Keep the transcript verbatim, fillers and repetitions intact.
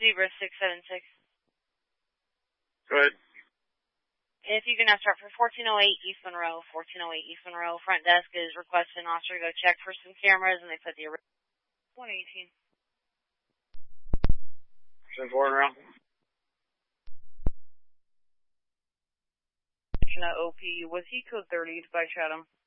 Zebra six seven six. Go ahead. If you can now start for fourteen oh eight East Monroe, fourteen oh eight East Monroe. Front desk is requesting an officer to go check for some cameras, and they put the one eighteen. ten four around. O P, was he code thirty by Chatham?